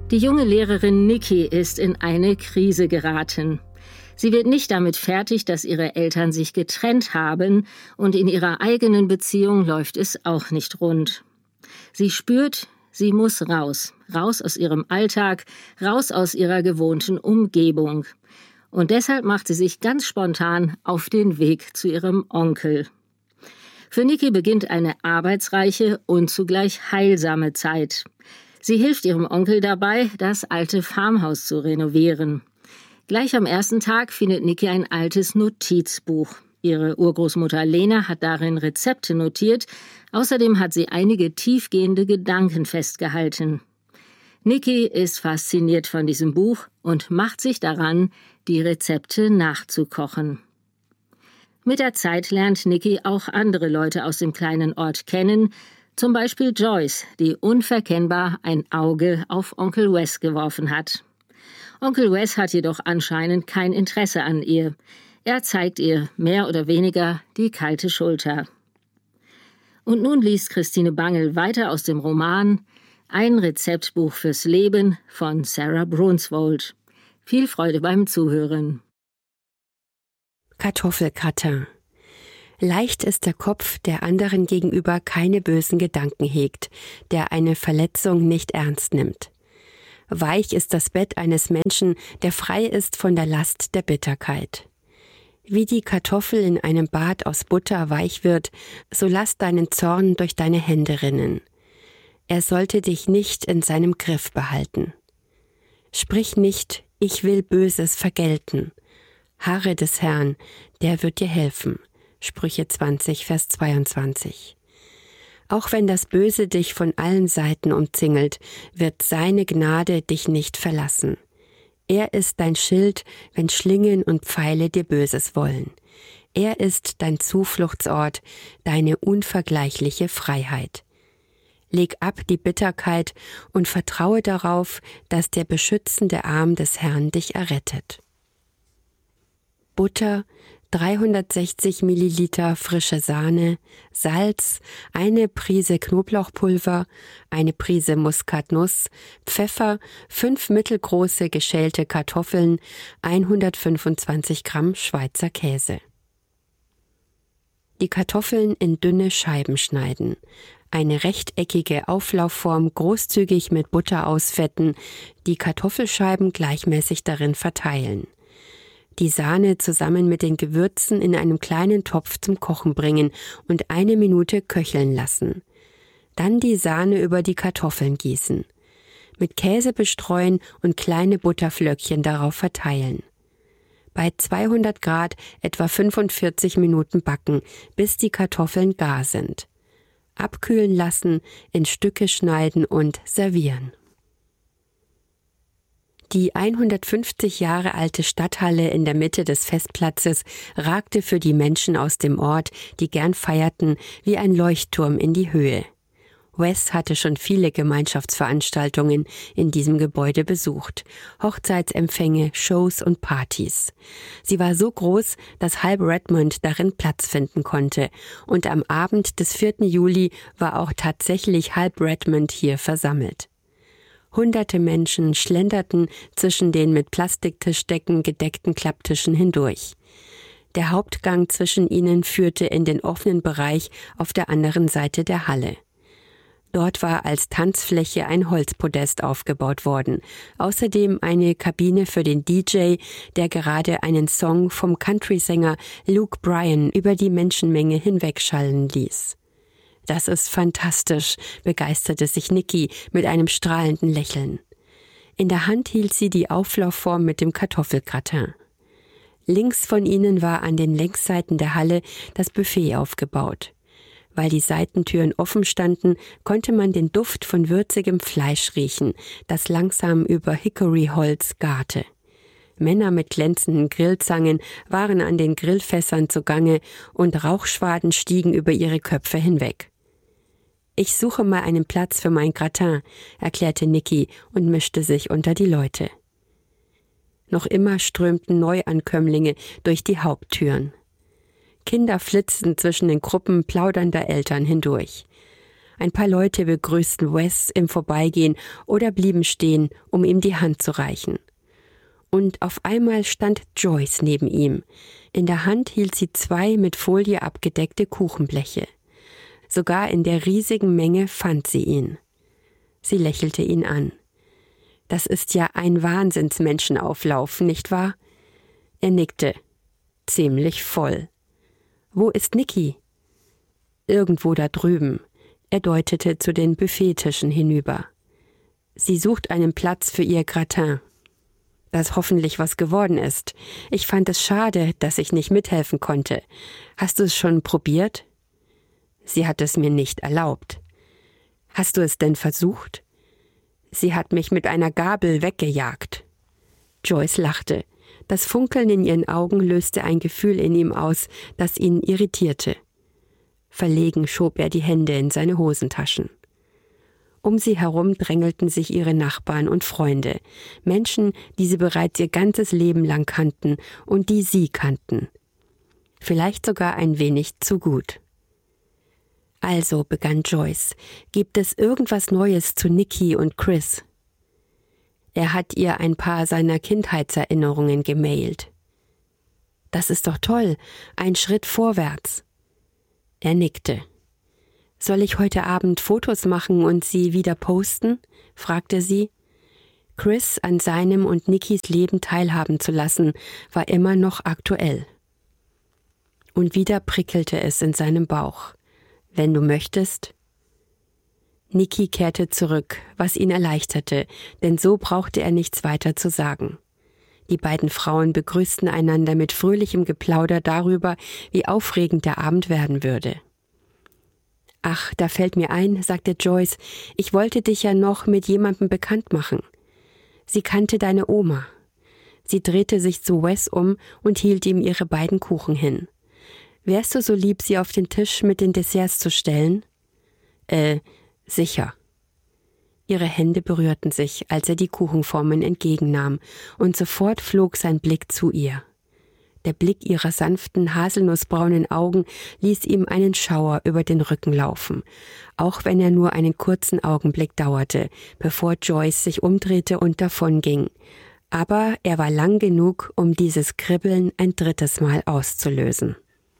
Die junge Lehrerin Nikki ist in eine Krise geraten. Sie wird nicht damit fertig, dass ihre Eltern sich getrennt haben, und in ihrer eigenen Beziehung läuft es auch nicht rund. Sie spürt, sie muss raus aus ihrem Alltag, raus aus ihrer gewohnten Umgebung. Und deshalb macht sie sich ganz spontan auf den Weg zu ihrem Onkel. Für Nikki beginnt eine arbeitsreiche und zugleich heilsame Zeit. Sie hilft ihrem Onkel dabei, das alte Farmhaus zu renovieren. Gleich am ersten Tag findet Nikki ein altes Notizbuch. Ihre Urgroßmutter Lena hat darin Rezepte notiert. Außerdem hat sie einige tiefgehende Gedanken festgehalten. Nikki ist fasziniert von diesem Buch und macht sich daran, die Rezepte nachzukochen. Mit der Zeit lernt Nikki auch andere Leute aus dem kleinen Ort kennen, zum Beispiel Joyce, die unverkennbar ein Auge auf Onkel Wes geworfen hat. Onkel Wes hat jedoch anscheinend kein Interesse an ihr. Er zeigt ihr mehr oder weniger die kalte Schulter. Und nun liest Christine Bangel weiter aus dem Roman Ein Rezeptbuch fürs Leben von Sarah Brunswold. Viel Freude beim Zuhören. Kartoffelgratin. Leicht ist der Kopf, der anderen gegenüber keine bösen Gedanken hegt, der eine Verletzung nicht ernst nimmt. Weich ist das Bett eines Menschen, der frei ist von der Last der Bitterkeit. Wie die Kartoffel in einem Bad aus Butter weich wird, so lass deinen Zorn durch deine Hände rinnen. Er sollte dich nicht in seinem Griff behalten. Sprich nicht, ich will Böses vergelten. Harre des Herrn, der wird dir helfen. Sprüche 20, Vers 22. Auch wenn das Böse dich von allen Seiten umzingelt, wird seine Gnade dich nicht verlassen. Er ist dein Schild, wenn Schlingen und Pfeile dir Böses wollen. Er ist dein Zufluchtsort, deine unvergleichliche Freiheit. Leg ab die Bitterkeit und vertraue darauf, dass der beschützende Arm des Herrn dich errettet. Butter, 360 Milliliter frische Sahne, Salz, eine Prise Knoblauchpulver, eine Prise Muskatnuss, Pfeffer, 5 mittelgroße geschälte Kartoffeln, 125 Gramm Schweizer Käse. Die Kartoffeln in dünne Scheiben schneiden. Eine rechteckige Auflaufform großzügig mit Butter ausfetten, die Kartoffelscheiben gleichmäßig darin verteilen. Die Sahne zusammen mit den Gewürzen in einem kleinen Topf zum Kochen bringen und 1 Minute köcheln lassen. Dann die Sahne über die Kartoffeln gießen. Mit Käse bestreuen und kleine Butterflöckchen darauf verteilen. Bei 200 Grad etwa 45 Minuten backen, bis die Kartoffeln gar sind. Abkühlen lassen, in Stücke schneiden und servieren. Die 150 Jahre alte Stadthalle in der Mitte des Festplatzes ragte für die Menschen aus dem Ort, die gern feierten, wie ein Leuchtturm in die Höhe. Wes hatte schon viele Gemeinschaftsveranstaltungen in diesem Gebäude besucht, Hochzeitsempfänge, Shows und Partys. Sie war so groß, dass halb Redmond darin Platz finden konnte, und am Abend des 4. Juli war auch tatsächlich halb Redmond hier versammelt. Hunderte Menschen schlenderten zwischen den mit Plastiktischdecken gedeckten Klapptischen hindurch. Der Hauptgang zwischen ihnen führte in den offenen Bereich auf der anderen Seite der Halle. Dort war als Tanzfläche ein Holzpodest aufgebaut worden, außerdem eine Kabine für den DJ, der gerade einen Song vom Country-Sänger Luke Bryan über die Menschenmenge hinwegschallen ließ. »Das ist fantastisch«, begeisterte sich Nikki mit einem strahlenden Lächeln. In der Hand hielt sie die Auflaufform mit dem Kartoffelgratin. Links von ihnen war an den Längsseiten der Halle das Buffet aufgebaut. Weil die Seitentüren offen standen, konnte man den Duft von würzigem Fleisch riechen, das langsam über Hickory-Holz garte. Männer mit glänzenden Grillzangen waren an den Grillfässern zugange und Rauchschwaden stiegen über ihre Köpfe hinweg. »Ich suche mal einen Platz für mein Gratin«, erklärte Nikki und mischte sich unter die Leute. Noch immer strömten Neuankömmlinge durch die Haupttüren. Kinder flitzten zwischen den Gruppen plaudernder Eltern hindurch. Ein paar Leute begrüßten Wes im Vorbeigehen oder blieben stehen, um ihm die Hand zu reichen. Und auf einmal stand Joyce neben ihm. In der Hand hielt sie 2 mit Folie abgedeckte Kuchenbleche. Sogar in der riesigen Menge fand sie ihn. Sie lächelte ihn an. »Das ist ja ein Wahnsinnsmenschenauflauf, nicht wahr?« Er nickte. »Ziemlich voll.« »Wo ist Nikki?« »Irgendwo da drüben.« Er deutete zu den Buffettischen hinüber. »Sie sucht einen Platz für ihr Gratin.« »Das hoffentlich was geworden ist. Ich fand es schade, dass ich nicht mithelfen konnte. Hast du es schon probiert?« »Sie hat es mir nicht erlaubt.« »Hast du es denn versucht?« »Sie hat mich mit einer Gabel weggejagt.« Joyce lachte. Das Funkeln in ihren Augen löste ein Gefühl in ihm aus, das ihn irritierte. Verlegen schob er die Hände in seine Hosentaschen. Um sie herum drängelten sich ihre Nachbarn und Freunde, Menschen, die sie bereits ihr ganzes Leben lang kannten und die sie kannten. Vielleicht sogar ein wenig zu gut. »Also«, begann Joyce, »gibt es irgendwas Neues zu Nikki und Chris?« Er hat ihr ein paar seiner Kindheitserinnerungen gemailt. »Das ist doch toll, ein Schritt vorwärts.« Er nickte. »Soll ich heute Abend Fotos machen und sie wieder posten?« fragte sie. Chris an seinem und Nikkis Leben teilhaben zu lassen, war immer noch aktuell. Und wieder prickelte es in seinem Bauch. »Wenn du möchtest?« Nikki kehrte zurück, was ihn erleichterte, denn so brauchte er nichts weiter zu sagen. Die beiden Frauen begrüßten einander mit fröhlichem Geplauder darüber, wie aufregend der Abend werden würde. »Ach, da fällt mir ein«, sagte Joyce, »ich wollte dich ja noch mit jemandem bekannt machen. Sie kannte deine Oma.« Sie drehte sich zu Wes um und hielt ihm ihre beiden Kuchen hin. »Wärst du so lieb, sie auf den Tisch mit den Desserts zu stellen?« Sicher.« Ihre Hände berührten sich, als er die Kuchenformen entgegennahm, und sofort flog sein Blick zu ihr. Der Blick ihrer sanften, haselnussbraunen Augen ließ ihm einen Schauer über den Rücken laufen, auch wenn er nur einen kurzen Augenblick dauerte, bevor Joyce sich umdrehte und davonging. Aber er war lang genug, um dieses Kribbeln ein drittes Mal auszulösen.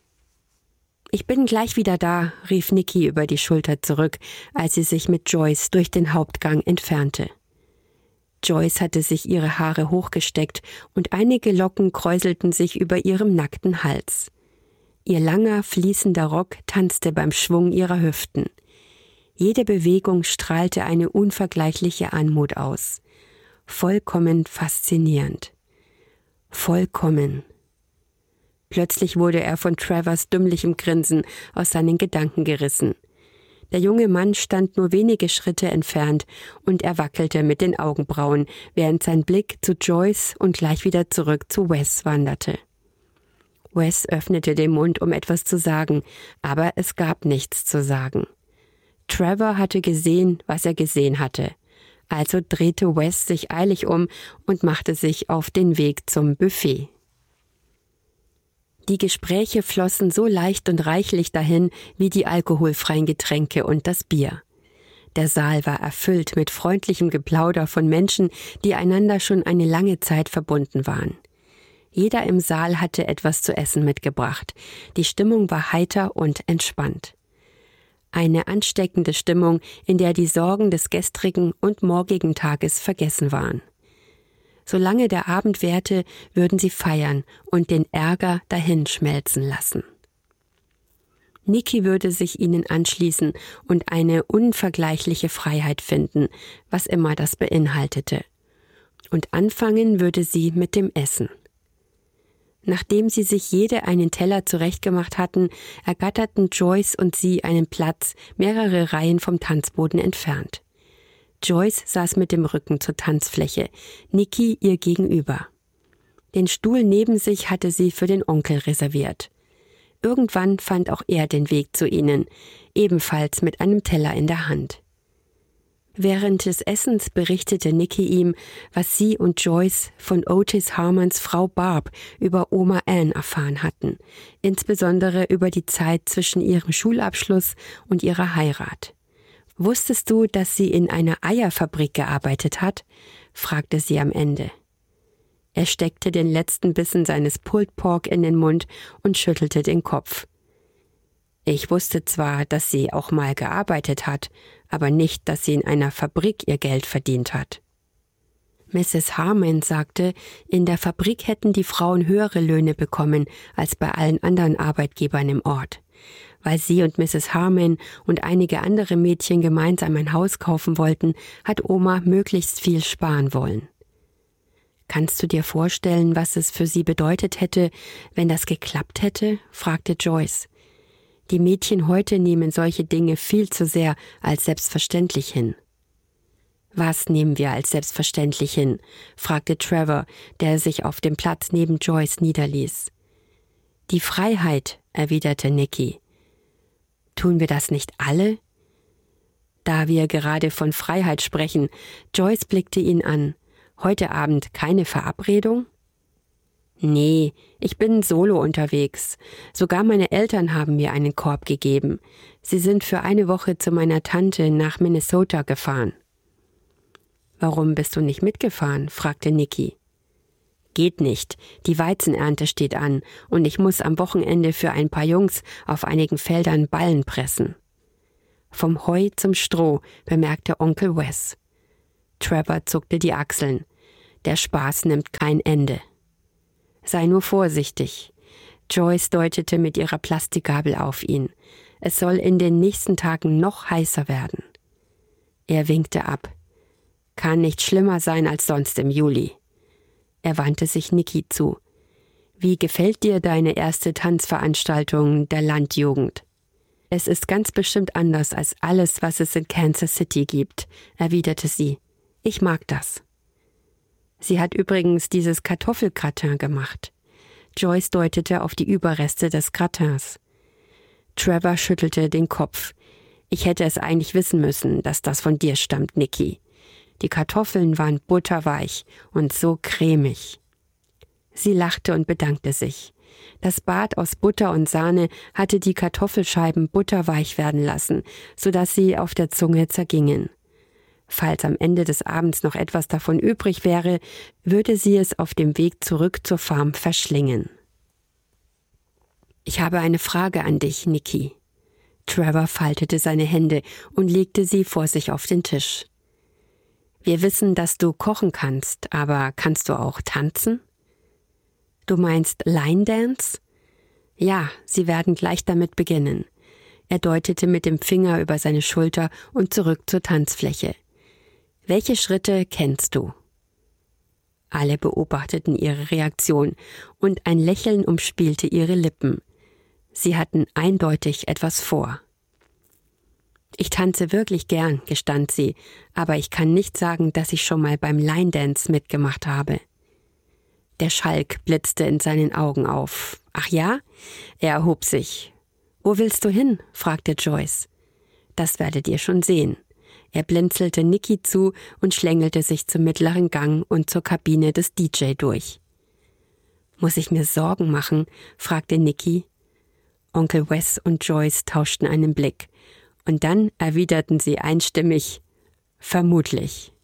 »Ich bin gleich wieder da«, rief Nikki über die Schulter zurück, als sie sich mit Joyce durch den Hauptgang entfernte. Joyce hatte sich ihre Haare hochgesteckt und einige Locken kräuselten sich über ihrem nackten Hals. Ihr langer, fließender Rock tanzte beim Schwung ihrer Hüften. Jede Bewegung strahlte eine unvergleichliche Anmut aus. Vollkommen faszinierend. Vollkommen. Plötzlich wurde er von Travers dümmlichem Grinsen aus seinen Gedanken gerissen. Der junge Mann stand nur wenige Schritte entfernt und er wackelte mit den Augenbrauen, während sein Blick zu Joyce und gleich wieder zurück zu Wes wanderte. Wes öffnete den Mund, um etwas zu sagen, aber es gab nichts zu sagen. Trevor hatte gesehen, was er gesehen hatte. Also drehte Wes sich eilig um und machte sich auf den Weg zum Buffet. Die Gespräche flossen so leicht und reichlich dahin wie die alkoholfreien Getränke und das Bier. Der Saal war erfüllt mit freundlichem Geplauder von Menschen, die einander schon eine lange Zeit verbunden waren. Jeder im Saal hatte etwas zu essen mitgebracht. Die Stimmung war heiter und entspannt. Eine ansteckende Stimmung, in der die Sorgen des gestrigen und morgigen Tages vergessen waren. Solange der Abend währte, würden sie feiern und den Ärger dahinschmelzen lassen. Nikki würde sich ihnen anschließen und eine unvergleichliche Freiheit finden, was immer das beinhaltete. Und anfangen würde sie mit dem Essen. Nachdem sie sich jede einen Teller zurechtgemacht hatten, ergatterten Joyce und sie einen Platz mehrere Reihen vom Tanzboden entfernt. Joyce saß mit dem Rücken zur Tanzfläche, Nikki ihr gegenüber. Den Stuhl neben sich hatte sie für den Onkel reserviert. Irgendwann fand auch er den Weg zu ihnen, ebenfalls mit einem Teller in der Hand. Während des Essens berichtete Nikki ihm, was sie und Joyce von Otis Harmons Frau Barb über Oma Ann erfahren hatten, insbesondere über die Zeit zwischen ihrem Schulabschluss und ihrer Heirat. »Wusstest du, dass sie in einer Eierfabrik gearbeitet hat?« fragte sie am Ende. Er steckte den letzten Bissen seines Pulled Pork in den Mund und schüttelte den Kopf. »Ich wusste zwar, dass sie auch mal gearbeitet hat, aber nicht, dass sie in einer Fabrik ihr Geld verdient hat.« Mrs. Harmon sagte, in der Fabrik hätten die Frauen höhere Löhne bekommen als bei allen anderen Arbeitgebern im Ort. Weil sie und Mrs. Harmon und einige andere Mädchen gemeinsam ein Haus kaufen wollten, hat Oma möglichst viel sparen wollen. »Kannst du dir vorstellen, was es für sie bedeutet hätte, wenn das geklappt hätte?« fragte Joyce. »Die Mädchen heute nehmen solche Dinge viel zu sehr als selbstverständlich hin.« »Was nehmen wir als selbstverständlich hin?« fragte Trevor, der sich auf dem Platz neben Joyce niederließ. »Die Freiheit«, erwiderte Nicky. »Tun wir das nicht alle?« Da wir gerade von Freiheit sprechen, Joyce blickte ihn an. »Heute Abend keine Verabredung?« »Nee, ich bin solo unterwegs. Sogar meine Eltern haben mir einen Korb gegeben. Sie sind für eine Woche zu meiner Tante nach Minnesota gefahren.« »Warum bist du nicht mitgefahren?« fragte Nicky. »Geht nicht. Die Weizenernte steht an und ich muss am Wochenende für ein paar Jungs auf einigen Feldern Ballen pressen.« »Vom Heu zum Stroh«, bemerkte Onkel Wes. Trevor zuckte die Achseln. »Der Spaß nimmt kein Ende.« »Sei nur vorsichtig.« Joyce deutete mit ihrer Plastikgabel auf ihn. »Es soll in den nächsten Tagen noch heißer werden.« Er winkte ab. »Kann nicht schlimmer sein als sonst im Juli.« Er wandte sich Nicky zu. »Wie gefällt dir deine erste Tanzveranstaltung der Landjugend?« »Es ist ganz bestimmt anders als alles, was es in Kansas City gibt«, erwiderte sie. »Ich mag das.« »Sie hat übrigens dieses Kartoffelgratin gemacht.« Joyce deutete auf die Überreste des Gratins. Trevor schüttelte den Kopf. »Ich hätte es eigentlich wissen müssen, dass das von dir stammt, Nicky. Die Kartoffeln waren butterweich und so cremig.« Sie lachte und bedankte sich. Das Bad aus Butter und Sahne hatte die Kartoffelscheiben butterweich werden lassen, sodass sie auf der Zunge zergingen. Falls am Ende des Abends noch etwas davon übrig wäre, würde sie es auf dem Weg zurück zur Farm verschlingen. »Ich habe eine Frage an dich, Nicky.« Trevor faltete seine Hände und legte sie vor sich auf den Tisch. »Wir wissen, dass du kochen kannst, aber kannst du auch tanzen?« »Du meinst Line Dance?« »Ja, sie werden gleich damit beginnen.« Er deutete mit dem Finger über seine Schulter und zurück zur Tanzfläche. »Welche Schritte kennst du?« Alle beobachteten ihre Reaktion und ein Lächeln umspielte ihre Lippen. Sie hatten eindeutig etwas vor. »Ich tanze wirklich gern«, gestand sie, »aber ich kann nicht sagen, dass ich schon mal beim Line Dance mitgemacht habe.« Der Schalk blitzte in seinen Augen auf. »Ach ja?« Er erhob sich. »Wo willst du hin?« fragte Joyce. »Das werdet ihr schon sehen.« Er blinzelte Nicky zu und schlängelte sich zum mittleren Gang und zur Kabine des DJ durch. »Muss ich mir Sorgen machen?« fragte Nicky. Onkel Wes und Joyce tauschten einen Blick. Und dann erwiderten sie einstimmig: »Vermutlich.«